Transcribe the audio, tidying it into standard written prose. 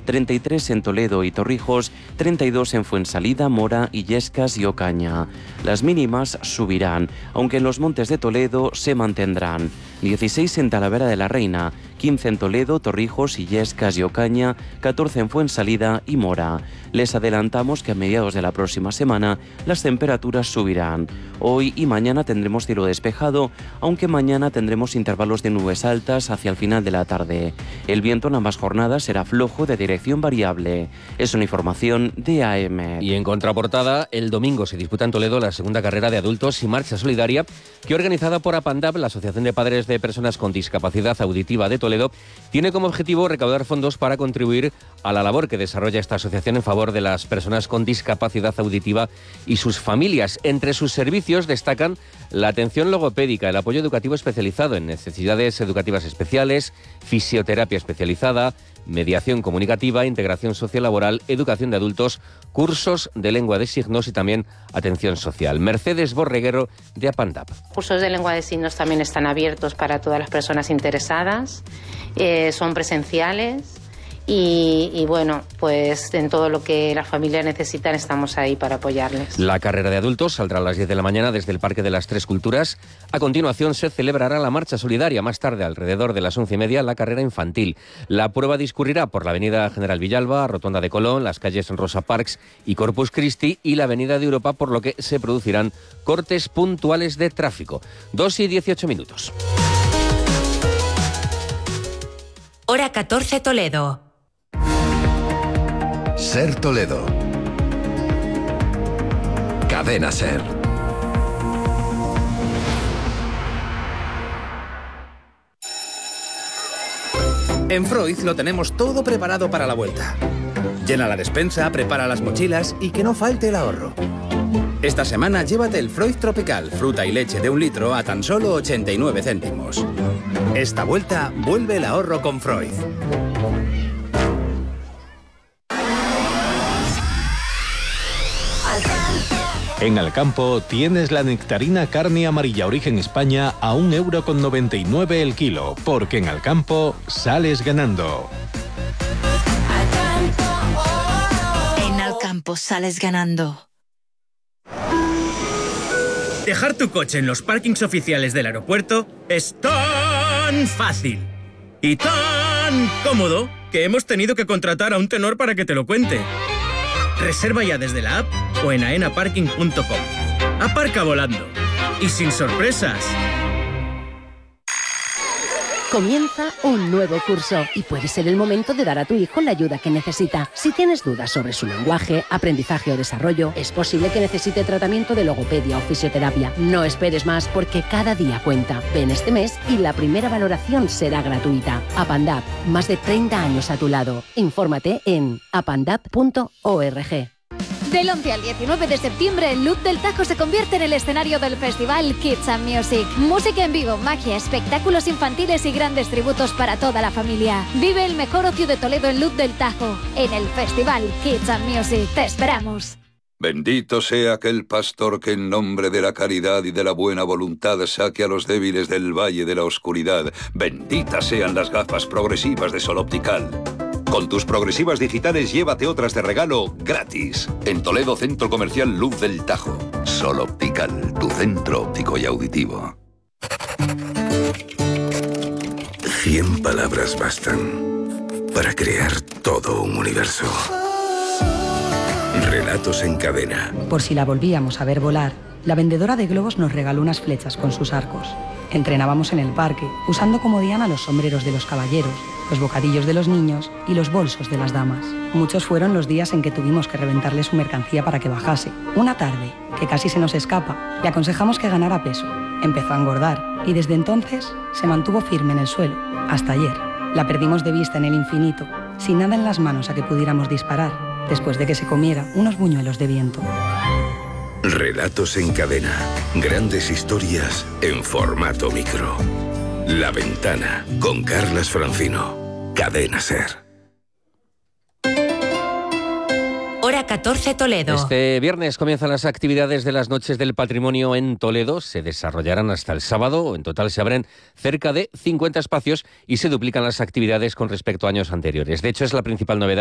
33 en Toledo y Torrijos, 32 en Fuensalida, Mora, Illescas y Ocaña. Las mínimas subirán, aunque en los montes de Toledo se mantendrán. 16 en Talavera de la Reina, 15 en Toledo, Torrijos, Illescas y Ocaña, 14 en Fuensalida y Mora. Les adelantamos que a mediados de la próxima semana las temperaturas subirán. Hoy y mañana tendremos cielo despejado, aunque mañana tendremos intervalos de nubes altas hacia el final de la tarde. El viento en ambas jornadas será flojo de dirección variable. Es una información de AM. Y en contraportada, el domingo se disputa en Toledo la segunda carrera de adultos y marcha solidaria que, organizada por APANDAP, la Asociación de Padres de Personas con Discapacidad Auditiva de Toledo, tiene como objetivo recaudar fondos para contribuir a la labor que desarrolla esta asociación en favor de las personas con discapacidad auditiva y sus familias. Entre sus servicios destacan la atención logopédica, el apoyo educativo especializado en necesidades educativas especiales, fisioterapia especializada, mediación comunicativa, integración sociolaboral, educación de adultos, cursos de lengua de signos y también atención social. Mercedes Borreguero, de APANDAP. Cursos de lengua de signos también están abiertos para todas las personas interesadas, son presenciales. Y bueno, pues en todo lo que las familias necesitan estamos ahí para apoyarles. La carrera de adultos saldrá a las 10 de la mañana desde el Parque de las Tres Culturas. A continuación se celebrará la marcha solidaria. Más tarde, alrededor de las 11:30, la carrera infantil. La prueba discurrirá por la avenida General Villalba, Rotonda de Colón, las calles Rosa Parks y Corpus Christi y la avenida de Europa, por lo que se producirán cortes puntuales de tráfico. 2:18. Hora 14 Toledo. Ser Toledo. Cadena Ser. En Freud lo tenemos todo preparado para la vuelta. Llena la despensa, prepara las mochilas y que no falte el ahorro. Esta semana llévate el Freud Tropical, fruta y leche de 1 litro a tan solo 89 céntimos. Esta vuelta vuelve el ahorro con Freud. En Alcampo tienes la nectarina carne amarilla origen España a 1,99 € el kilo, porque en Alcampo sales ganando. En Alcampo sales ganando. Dejar tu coche en los parkings oficiales del aeropuerto es tan fácil y tan cómodo que hemos tenido que contratar a un tenor para que te lo cuente. Reserva ya desde la app o en aenaparking.com. Aparca volando y sin sorpresas. Comienza un nuevo curso y puede ser el momento de dar a tu hijo la ayuda que necesita. Si tienes dudas sobre su lenguaje, aprendizaje o desarrollo, es posible que necesite tratamiento de logopedia o fisioterapia. No esperes más porque cada día cuenta. Ven este mes y la primera valoración será gratuita. APANDAP, más de 30 años a tu lado. Infórmate en apandap.org. Del 11 al 19 de septiembre, el Luz del Tajo se convierte en el escenario del festival Kids and Music. Música en vivo, magia, espectáculos infantiles y grandes tributos para toda la familia. Vive el mejor ocio de Toledo en Luz del Tajo, en el festival Kids and Music. ¡Te esperamos! Bendito sea aquel pastor que en nombre de la caridad y de la buena voluntad saque a los débiles del valle de la oscuridad. Benditas sean las gafas progresivas de Sol Optical. Con tus progresivas digitales llévate otras de regalo gratis. En Toledo, Centro Comercial Luz del Tajo. Sol Optical, tu centro óptico y auditivo. 100 palabras bastan para crear todo un universo. Relatos en cadena. Por si la volvíamos a ver volar, la vendedora de globos nos regaló unas flechas con sus arcos. Entrenábamos en el parque, usando como diana los sombreros de los caballeros, los bocadillos de los niños y los bolsos de las damas. Muchos fueron los días en que tuvimos que reventarle su mercancía para que bajase. Una tarde, que casi se nos escapa, le aconsejamos que ganara peso. Empezó a engordar y desde entonces se mantuvo firme en el suelo, hasta ayer. La perdimos de vista en el infinito, sin nada en las manos a que pudiéramos disparar, después de que se comiera unos buñuelos de viento. Relatos en cadena. Grandes historias en formato micro. La Ventana, con Carlas Francino. Cadena Ser. Hora 14 Toledo. Este viernes comienzan las actividades de las Noches del Patrimonio en Toledo. Se desarrollarán hasta el sábado. En total se abren cerca de 50 espacios y se duplican las actividades con respecto a años anteriores. De hecho, es la principal novedad